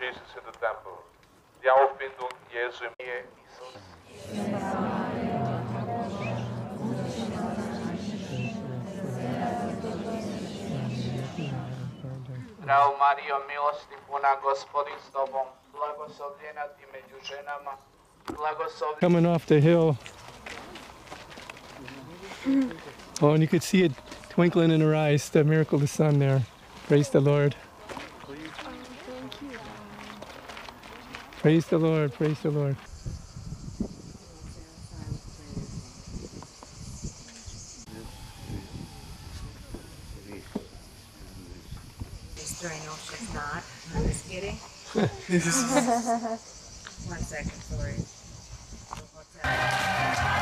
Jesus in the temple. Die Auffindung Jesu im Jesus. Zdravo Mario, milosti puna, Gospodin s tobom, blagoslovljena ti među ženama, blagoslovljena. Coming off the hill. Oh, and you could see it twinkling in her eyes, the miracle of the sun there. Praise the Lord. Praise the Lord, praise the Lord. I know she's not. I'm just kidding. 1 second, sorry.